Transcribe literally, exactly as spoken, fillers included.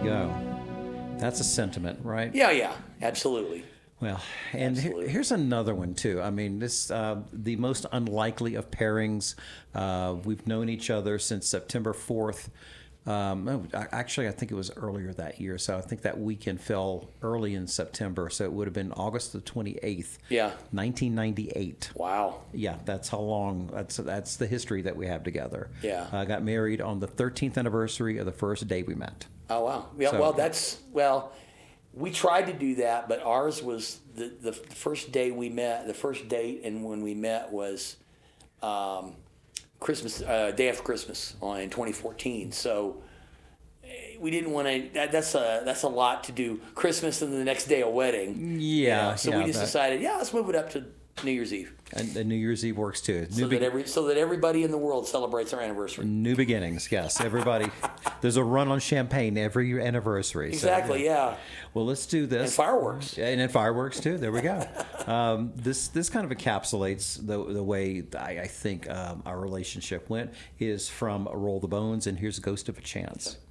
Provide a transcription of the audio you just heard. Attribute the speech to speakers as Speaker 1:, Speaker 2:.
Speaker 1: go. That's a sentiment, right?
Speaker 2: Yeah, yeah, absolutely.
Speaker 1: Well, and he- here's another one too. I mean, this uh, the most unlikely of pairings. Uh, we've known each other since September fourth. Um, no, I- actually, I think it was earlier that year. So I think that weekend fell early in September. So it would have been August the twenty-eighth,
Speaker 2: Yeah.
Speaker 1: nineteen ninety-eight.
Speaker 2: Wow.
Speaker 1: Yeah, that's how long. That's that's the history that we have together.
Speaker 2: Yeah.
Speaker 1: I got married on the thirteenth anniversary of the first day we met.
Speaker 2: Oh, wow. Yeah,
Speaker 1: So-
Speaker 2: well, that's, well, we tried to do that, but ours was the, the first day we met, the first date and when we met was um, Christmas, uh, day after Christmas on, in twenty fourteen. So eh, we didn't want to, that, that's a that's a lot to do Christmas and the next day a wedding.
Speaker 1: Yeah,
Speaker 2: So
Speaker 1: yeah,
Speaker 2: we just
Speaker 1: that-
Speaker 2: decided, yeah, let's move it up to New Year's Eve.
Speaker 1: And, and New Year's Eve works too.
Speaker 2: So
Speaker 1: New, be-
Speaker 2: that every so that everybody in the world celebrates our anniversary.
Speaker 1: new beginnings. Yes, everybody. There's a run on champagne every anniversary. so,
Speaker 2: Exactly, yeah.
Speaker 1: Well, let's do this.
Speaker 2: And fireworks.
Speaker 1: And then fireworks too. There we go. Um, this this kind of encapsulates the the way I, I think um, our relationship went. Is from Roll the Bones and Here's a Ghost of a Chance.